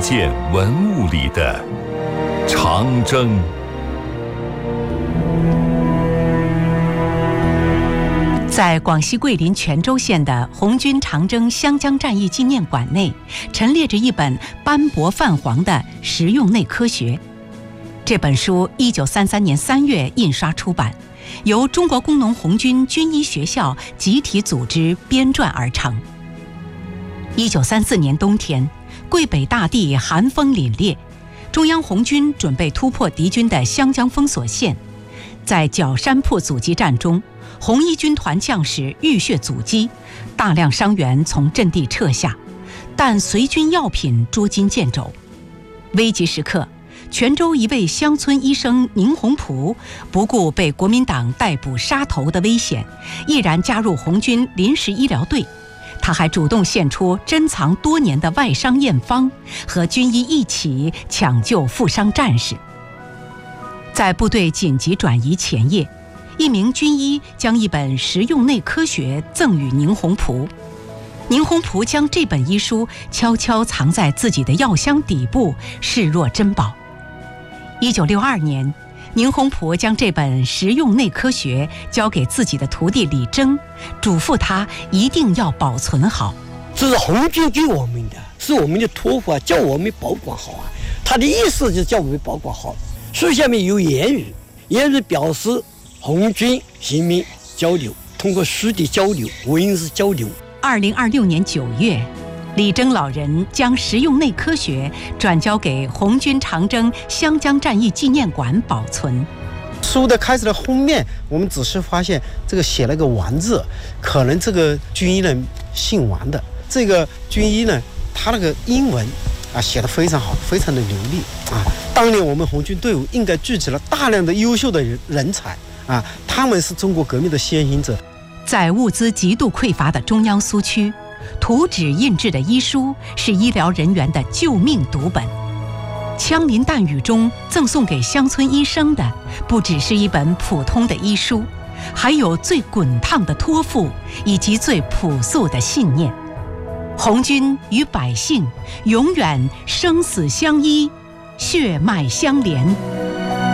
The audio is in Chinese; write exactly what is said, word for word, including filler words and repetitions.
件文物里的长征。 在广西桂林全州县的红军长征湘江战役纪念馆内，陈列着一本斑驳泛黄的实用内科学。这本书一九三三年三月印刷出版，由中国工农红军军医学校集体组织编撰而成。一九三四年冬天，桂北大地寒风凛冽，中央红军准备突破敌军的湘江封锁线。在角山铺阻击战中，红一军团将士浴血阻击，大量伤员从阵地撤下，但随军药品捉襟见肘。危急时刻，泉州一位乡村医生宁洪璞不顾被国民党逮捕杀头的危险，毅然加入红军临时医疗队。他还主动献出珍藏多年的外伤验方，和军医一起抢救负伤战士。在部队紧急转移前夜，一名军医将一本实用内科学赠予宁洪璞。宁洪璞将这本医书悄悄藏在自己的药箱底部，视若珍宝。一九六二年，宁洪璞将这本实用内科学交给自己的徒弟李征，嘱咐他一定要保存好。 这是红军给我们的，是我们的托付啊，叫我们保管好啊。他的意思就是叫我们保管好。书下面有言语，言语表示红军人民交流，通过书的交流，文字交流。 二零二六年九月，李征老人将实用内科学转交给红军长征湘江战役纪念馆保存。 书的开始的封面，我们只是发现这个写了个王字，可能这个军医呢姓王的。这个军医呢，他那个英文啊写得非常好，非常的流利啊。当年我们红军队伍应该聚集了大量的优秀的人人才啊，他们是中国革命的先行者。 在物资极度匮乏的中央苏区，图纸印制的医书是医疗人员的救命读本。枪林弹雨中赠送给乡村医生的，不只是一本普通的医书，还有最滚烫的托付以及最朴素的信念。红军与百姓永远生死相依，血脉相连。